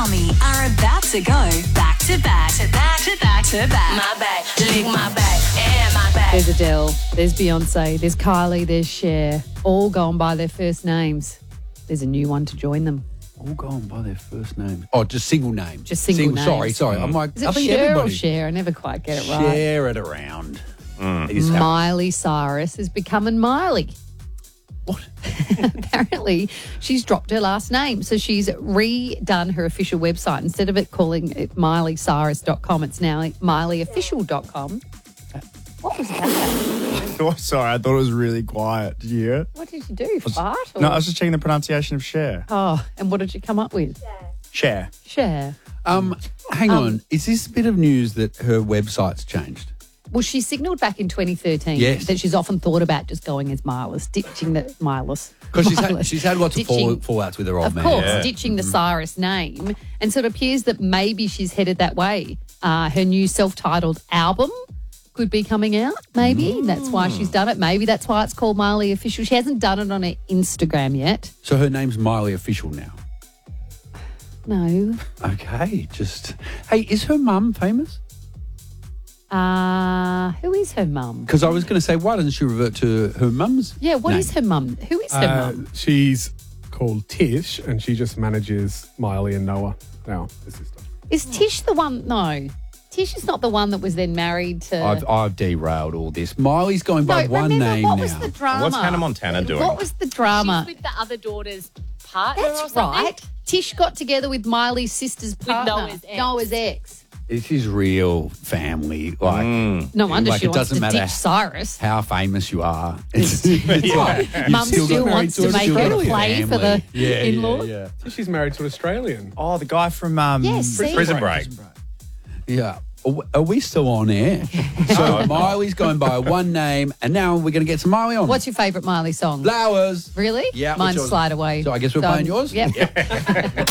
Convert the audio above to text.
Tommy are about to go back to back to back to back to back. My back, lick my back, and my back. There's Adele, there's Beyonce, there's Kylie, there's Cher, all going by their first names. There's a new one to join them. All going by their first name. Oh, just single name. Just single names. Sorry. I'm like, Is it I think Cher everybody. or Cher? I never quite get it right. Share it around. Miley Cyrus is becoming Miley. What? Apparently, she's dropped her last name. So she's redone her official website. Instead of it calling it MileyCyrus.com, it's now MileyOfficial.com. What was that? Oh, sorry, I thought it was really quiet. Did you hear it? What did you do? Fart? Or? No, I was just checking the pronunciation of share. Oh, and what did you come up with? Share. Cher. Hang on. Is this a bit of news that her website's changed? Well, she signalled back in 2013 Yes. that she's often thought about just going as Miley, ditching the Miley. Because she's had lots of fallouts with her old Of man. course, ditching the Cyrus name. And so it appears that maybe she's headed that way. Her new self-titled album could be coming out, maybe. That's why she's done it. Maybe that's why it's called Miley Official. She hasn't done it on her Instagram yet. So her name's Miley Official now. No. Okay, Hey, is her mum famous? Who is her mum? Because I was going to say, why doesn't she revert to her mum's Yeah, what name? is her mum? Who is her mum? She's called Tish, and she just manages Miley and Noah now, her sister. Is Tish the one? No. Tish is not the one that was then married to... I've derailed all this. Miley's going by one remember, name what now. was the drama? What's Hannah Montana doing? What was the drama? She's with the other daughter's partner or That's something. right. Tish got together with Miley's sister's partner. Noah's ex. Noah's ex. This is real family. Like, No wonder like she it wants doesn't to matter ditch Cyrus. how famous you are. It's like, Mum you've still got wants to married make to her a play for the family. in-law. Yeah. She's married to an Australian. Oh, the guy from Yes, see? Prison Break. Yeah. Are we still on air? So Miley's going by one name, and now we're going to get some Miley on. What's your favourite Miley song? Flowers? Really? Yeah. Mine's what's yours? Slide Away. So I guess we're playing yours? Yep.